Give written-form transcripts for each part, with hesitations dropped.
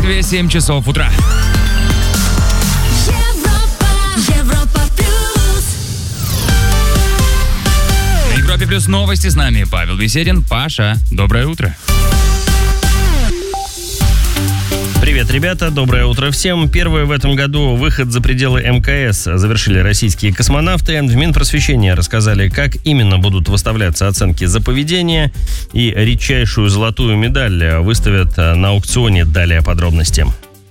Москве 7 часов утра. Европа плюс. На Европе плюс новости с нами Павел Беседин. Паша, доброе утро. Привет, ребята, доброе утро всем. Первый в этом году выход за пределы МКС завершили российские космонавты. В Минпросвещении рассказали, как именно будут выставляться оценки за поведение, и редчайшую золотую медаль выставят на аукционе. Далее подробности.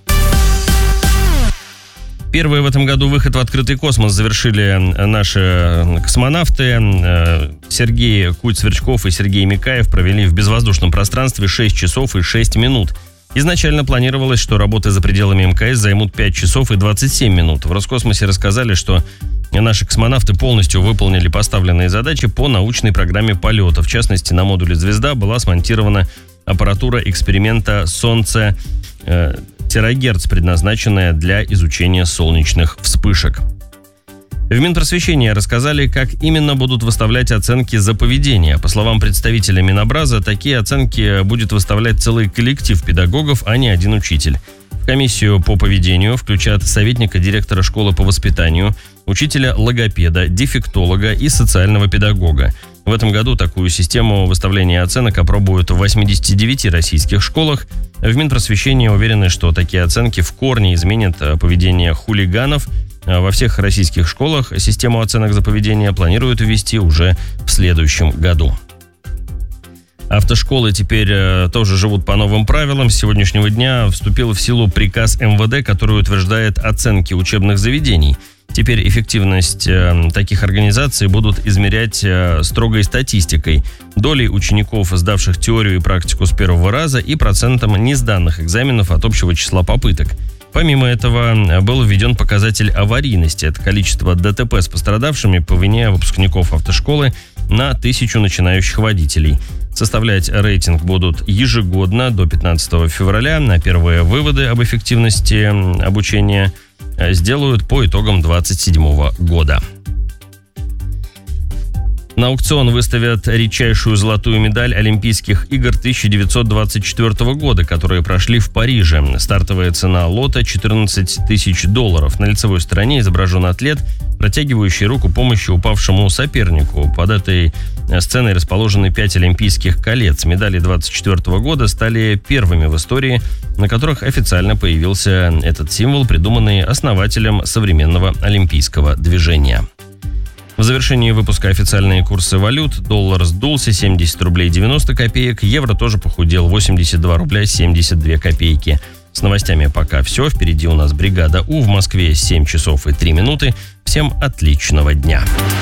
Первый в этом году выход в открытый космос завершили наши космонавты. Сергей Куть-Сверчков и Сергей Микаев провели в безвоздушном пространстве 6 часов и 6 минут. Изначально планировалось, что работы за пределами МКС займут 5 часов и 27 минут. В Роскосмосе рассказали, что наши космонавты полностью выполнили поставленные задачи по научной программе полета. В частности, на модуле «Звезда» была смонтирована аппаратура эксперимента «Солнце-Терагерц», предназначенная для изучения солнечных вспышек. В Минпросвещении рассказали, как именно будут выставлять оценки за поведение. По словам представителя Минобраза, такие оценки будет выставлять целый коллектив педагогов, а не один учитель. В комиссию по поведению включат советника директора школы по воспитанию, учителя-логопеда, дефектолога и социального педагога. В этом году такую систему выставления оценок опробуют в 89 российских школах. В Минпросвещении уверены, что такие оценки в корне изменят поведение хулиганов. Во всех российских школах систему оценок за поведение планируют ввести уже в следующем году. Автошколы теперь тоже живут по новым правилам. С сегодняшнего дня вступил в силу приказ МВД, который утверждает оценки учебных заведений. Теперь эффективность таких организаций будут измерять строгой статистикой, долей учеников, сдавших теорию и практику с первого раза, и процентом несданных экзаменов от общего числа попыток. Помимо этого, был введен показатель аварийности. Это количество ДТП с пострадавшими по вине выпускников автошколы на 1000 начинающих водителей. Составлять рейтинг будут ежегодно до 15 февраля. На первые выводы об эффективности обучения сделают по итогам 2027 года. На аукцион выставят редчайшую золотую медаль Олимпийских игр 1924 года, которые прошли в Париже. Стартовая цена лота $14 тысяч. На лицевой стороне изображен атлет, протягивающий руку помощи упавшему сопернику. Под этой сценой расположены 5 олимпийских колец. Медали 1924 года стали первыми в истории, на которых официально появился этот символ, придуманный основателем современного олимпийского движения. В завершении выпуска официальные курсы валют. Доллар сдулся 70 рублей 90 копеек. Евро тоже похудел 82 рубля 72 копейки. С новостями пока все. Впереди у нас бригада У в Москве 7 часов и 3 минуты. Всем отличного дня.